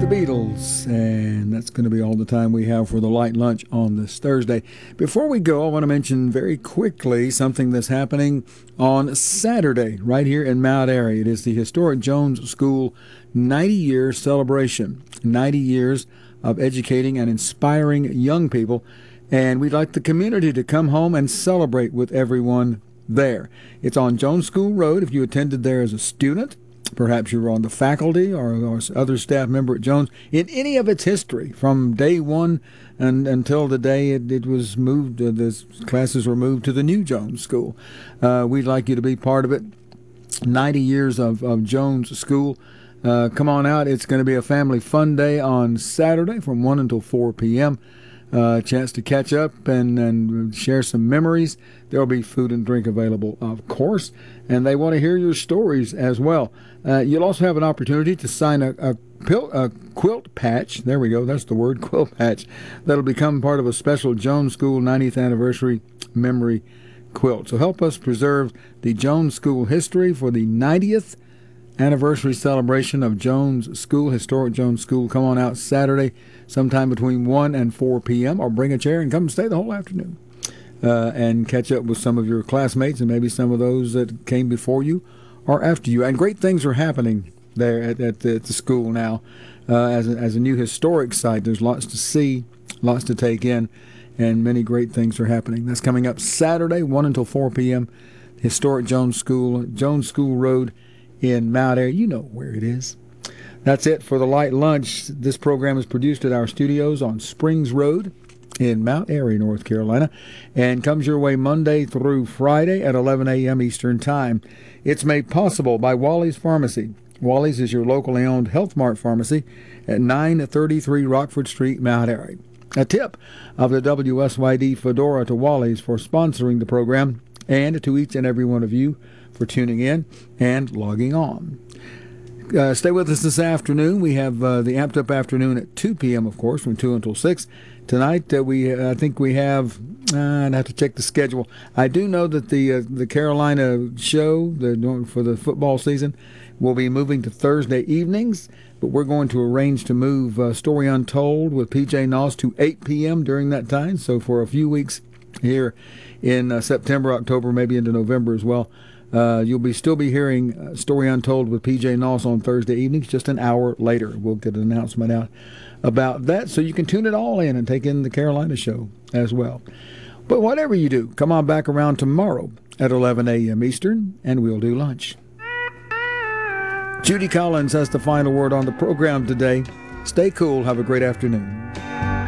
the Beatles, and that's going to be all the time we have for the light lunch on this Thursday. Before we go, I want to mention very quickly something that's happening on Saturday right here in Mount Airy. It is the historic Jones School 90-year celebration, 90 years of educating and inspiring young people, and we'd like the community to come home and celebrate with everyone there. It's on Jones School Road. If you attended there as a student, perhaps you were on the faculty or other staff member at Jones, in any of its history, from day one until the day it was moved, the classes were moved to the new Jones School. We'd like you to be part of it. 90 years of Jones School. Come on out. It's going to be a family fun day on Saturday from 1 until 4 p.m. Chance to catch up and share some memories. There will be food and drink available, of course, and they want to hear your stories as well. You'll also have an opportunity to sign a quilt patch. There we go. That's the word, quilt patch. That'll become part of a special Jones School 90th anniversary memory quilt. So help us preserve the Jones School history for the 90th anniversary celebration of Jones School, historic Jones School. Come on out Saturday sometime between 1 and 4 p.m. or bring a chair and come and stay the whole afternoon and catch up with some of your classmates and maybe some of those that came before you or after you. And great things are happening there at the school now as a new historic site. There's lots to see, lots to take in, and many great things are happening. That's coming up Saturday, 1 until 4 p.m., historic Jones School Road in Mount Airy. You know where it is. That's it for the Light Lunch. This program is produced at our studios on Springs Road in Mount Airy, North Carolina, and comes your way Monday through Friday at 11 a.m. Eastern Time. It's made possible by Wally's Pharmacy. Wally's is your locally owned Health Mart pharmacy at 933 Rockford Street, Mount Airy. A tip of the WSYD Fedora to Wally's for sponsoring the program, and to each and every one of you for tuning in and logging on. Stay with us this afternoon. We have the Amped Up Afternoon at 2 p.m., of course, from 2 until 6. Tonight, I think we have, I'd have to check the schedule. I do know that the Carolina show for the football season will be moving to Thursday evenings, but we're going to arrange to move Story Untold with P.J. Noss to 8 p.m. during that time. So for a few weeks here in September, October, maybe into November as well, you'll still be hearing Story Untold with P.J. Noss on Thursday evenings, just an hour later. We'll get an announcement out about that, so you can tune it all in and take in the Carolina show as well. But whatever you do, come on back around tomorrow at 11 a.m. Eastern, and we'll do lunch. Judy Collins has the final word on the program today. Stay cool. Have a great afternoon.